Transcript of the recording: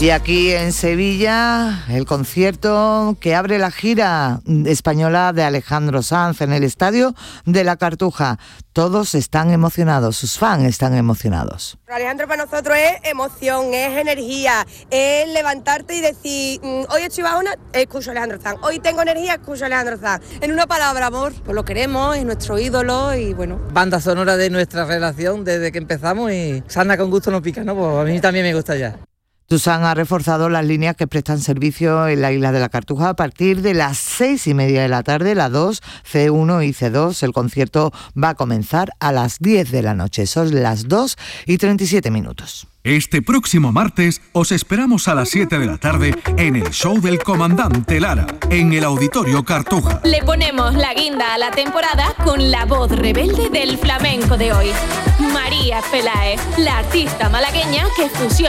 Y aquí en Sevilla, el concierto que abre la gira española de Alejandro Sanz en el Estadio de la Cartuja. Todos están emocionados, sus fans están emocionados. Alejandro para nosotros es emoción, es energía, es levantarte y decir, hoy estoy bajona, escucho a Alejandro Sanz, hoy tengo energía, escucho a Alejandro Sanz. En una palabra, amor, pues lo queremos, es nuestro ídolo y bueno. Banda sonora de nuestra relación desde que empezamos y sarna con gusto no pica, ¿no? Pues a mí también me gusta ya. Tusan ha reforzado las líneas que prestan servicio en la isla de la Cartuja a partir de las 6:30 de la tarde, la 2, C1 y C2. El concierto va a comenzar a las 10 de la noche, son las 2:37. Este próximo martes os esperamos a las 7 de la tarde en el show del Comandante Lara, en el Auditorio Cartuja. Le ponemos la guinda a la temporada con la voz rebelde del flamenco de hoy. María Peláez, la artista malagueña que fusiona